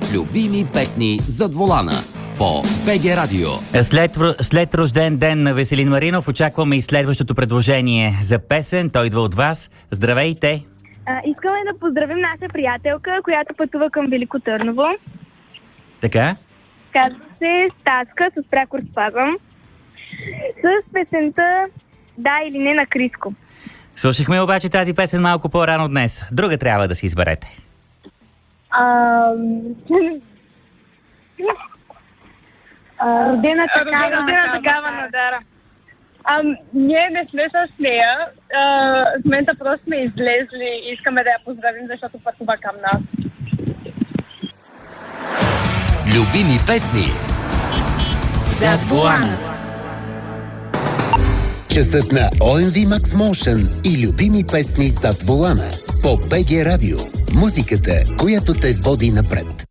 Любими песни зад волана по БГ Радио. След рожден ден на Веселин Маринов очакваме и следващото предложение за песен. Той идва от вас. Здравейте! Искаме да поздравим наша приятелка, която пътува към Велико Търново. Така? Казва се Стаска с прякор спазвам. С песента "Да или не" на Криско. Слушахме обаче тази песен малко по-рано днес. Друга трябва да си изберете. Родена такава на Дара. Ние не сме с нея. В момента просто сме излезли и искаме да я поздравим, защото пътува към нас. Любими песни Зад волана. Часът на OMV Max Motion и любими песни зад волана по БГ Радио. Музиката, която те води напред.